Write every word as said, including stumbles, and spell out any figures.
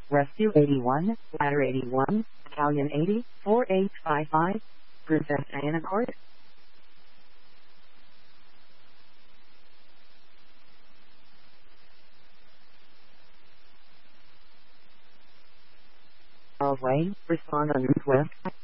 Rescue eighty-one, Ladder eighty-one, Battalion eighty, four eight five five, Princess Diana Court. Charles Way, respond on Route West.